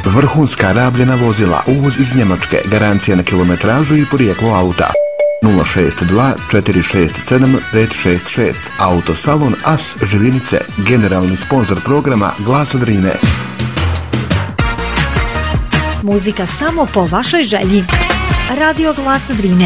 Vrhunska rabljena vozila, uvoz iz Njemačke, garancija na kilometražu i porijeklo auta. 062 467 566. Autosalon As Živinice, generalni sponzor programa Glasa Drine. Muzika samo po vašoj želji. Radio Glasa Drine.